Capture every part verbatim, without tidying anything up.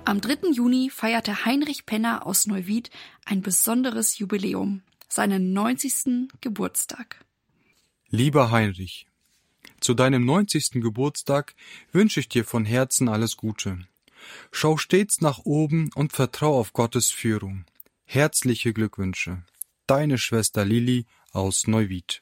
Am dritten Juni feierte Heinrich Penner aus Neuwied ein besonderes Jubiläum, seinen neunzigsten Geburtstag. Lieber Heinrich, zu deinem neunzigsten Geburtstag wünsche ich dir von Herzen alles Gute. Schau stets nach oben und vertrau auf Gottes Führung. Herzliche Glückwünsche. Deine Schwester Lili aus Neuwied.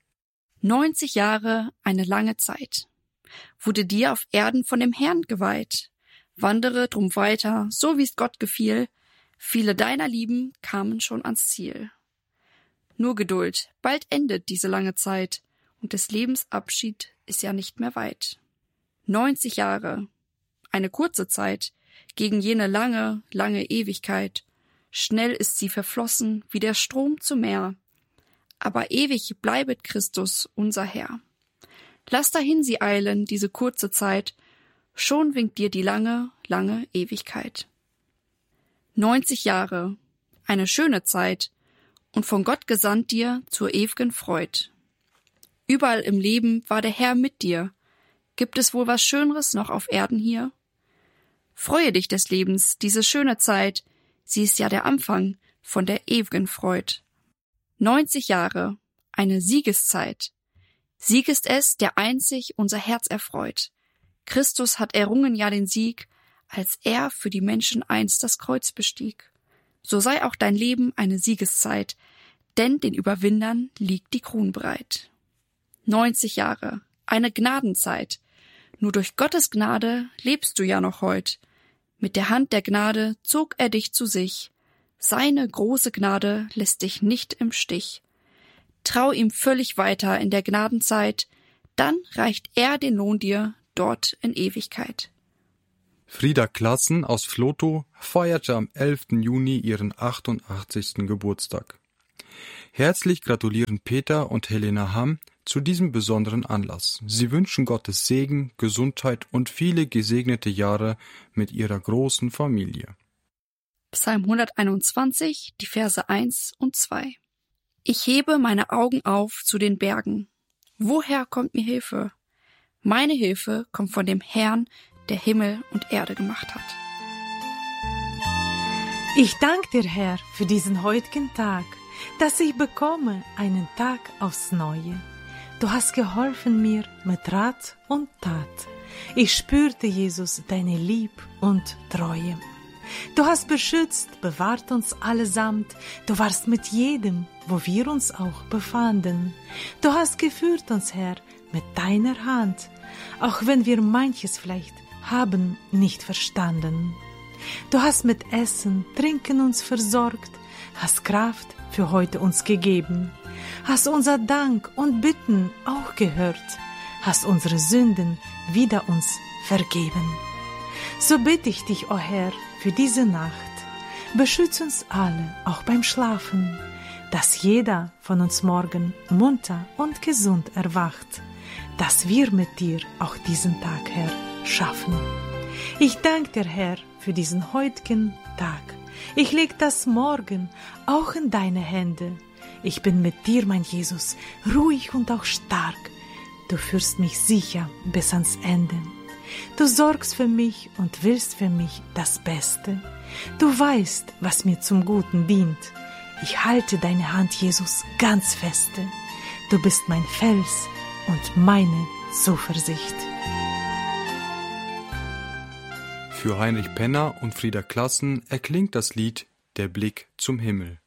neunzig Jahre, eine lange Zeit. Wurde dir auf Erden von dem Herrn geweiht. Wandere drum weiter, so wie's Gott gefiel. Viele deiner Lieben kamen schon ans Ziel. Nur Geduld, bald endet diese lange Zeit, und des Lebens Abschied ist ja nicht mehr weit. neunzig Jahre, eine kurze Zeit, gegen jene lange, lange Ewigkeit. Schnell ist sie verflossen wie der Strom zum Meer. Aber ewig bleibet Christus, unser Herr. Lass dahin sie eilen, diese kurze Zeit, schon winkt dir die lange, lange Ewigkeit. neunzig Jahre, eine schöne Zeit, und von Gott gesandt dir zur ew'gen Freud. Überall im Leben war der Herr mit dir. Gibt es wohl was Schöneres noch auf Erden hier? Freue dich des Lebens, diese schöne Zeit, sie ist ja der Anfang von der ew'gen Freud. neunzig Jahre, eine Siegeszeit. Sieg ist es, der einzig unser Herz erfreut. Christus hat errungen ja den Sieg, als er für die Menschen einst das Kreuz bestieg. So sei auch dein Leben eine Siegeszeit, denn den Überwindern liegt die Kron bereit. neunzig Jahre, eine Gnadenzeit. Nur durch Gottes Gnade lebst du ja noch heut. Mit der Hand der Gnade zog er dich zu sich. Seine große Gnade lässt dich nicht im Stich. Trau ihm völlig weiter in der Gnadenzeit, dann reicht er den Lohn dir dort in Ewigkeit. Frieda Klassen aus Vlotho feierte am elften Juni ihren achtundachtzigsten Geburtstag. Herzlich gratulieren Peter und Helena Hamm zu diesem besonderen Anlass. Sie wünschen Gottes Segen, Gesundheit und viele gesegnete Jahre mit ihrer großen Familie. Psalm hunderteinundzwanzig, die Verse eins und zwei. Ich hebe meine Augen auf zu den Bergen. Woher kommt mir Hilfe? Meine Hilfe kommt von dem Herrn, der Himmel und Erde gemacht hat. Ich danke dir, Herr, für diesen heutigen Tag, dass ich bekomme einen Tag aufs Neue. Du hast geholfen mir mit Rat und Tat. Ich spürte, Jesus, deine Lieb und Treue. Du hast beschützt, bewahrt uns allesamt. Du warst mit jedem, wo wir uns auch befanden. Du hast geführt uns, Herr, mit deiner Hand, auch wenn wir manches vielleicht haben nicht verstanden. Du hast mit Essen, Trinken uns versorgt, hast Kraft für heute uns gegeben, hast unser Dank und Bitten auch gehört, hast unsere Sünden wieder uns vergeben. So bitte ich dich, o oh Herr, für diese Nacht, beschütz uns alle, auch beim Schlafen, dass jeder von uns morgen munter und gesund erwacht, dass wir mit dir auch diesen Tag, Herr, schaffen. Ich danke dir, Herr, für diesen heutigen Tag. Ich leg das Morgen auch in deine Hände. Ich bin mit dir, mein Jesus, ruhig und auch stark. Du führst mich sicher bis ans Ende. Du sorgst für mich und willst für mich das Beste. Du weißt, was mir zum Guten dient. Ich halte deine Hand, Jesus, ganz feste. Du bist mein Fels und meine Zuversicht. Für Heinrich Penner und Frieda Klassen erklingt das Lied Der Blick zum Himmel.